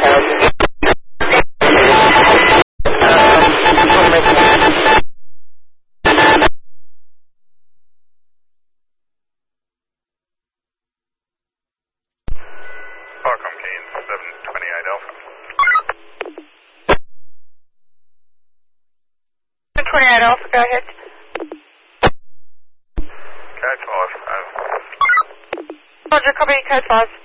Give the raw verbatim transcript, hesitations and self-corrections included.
Qualcomm Keynes, seven twenty-eight Alpha. seven twenty-eight Alpha, go ahead. Code five, over. Roger, copy, code five.